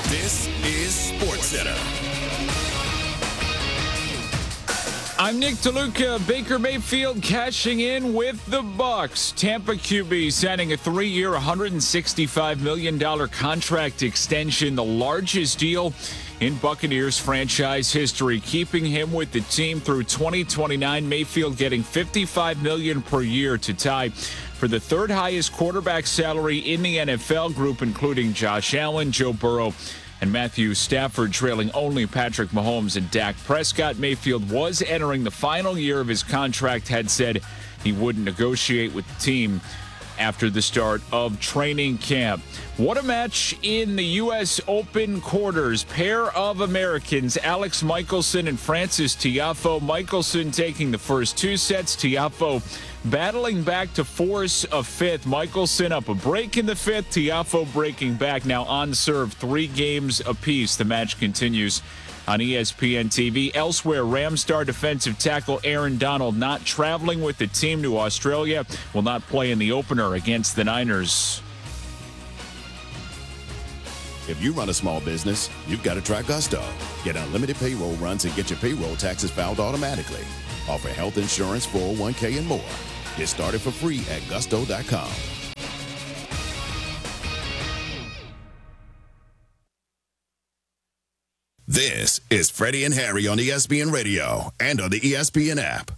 This is SportsCenter. I'm Nick DeLuca. Baker Mayfield cashing in with the Bucs. Tampa QB signing a 3-year, $165 million contract extension, the largest deal in Buccaneers franchise history, keeping him with the team through 2029. Mayfield getting $55 million per year to tie for the third highest quarterback salary in the NFL group, including Josh Allen, Joe Burrow, and Matthew Stafford, trailing only Patrick Mahomes and Dak Prescott. Mayfield was entering the final year of his contract, had said he wouldn't negotiate with the team after the start of training camp. What a match in the U.S. Open quarters. Pair of Americans, Alex Michelson and Frances Tiafoe. Michelson taking the first two sets. Tiafoe battling back to force a fifth. Michelson up a break in the fifth. Tiafoe breaking back, now on serve, 3 games apiece. The match continues on ESPN TV. Elsewhere, Rams star defensive tackle Aaron Donald not traveling with the team to Australia, will not play in the opener against the Niners. If you run a small business, you've got to try Gusto. Get unlimited payroll runs and get your payroll taxes filed automatically. Offer health insurance, 401k, and more. Get started for free at gusto.com. This is Freddie and Harry on ESPN Radio and on the ESPN app.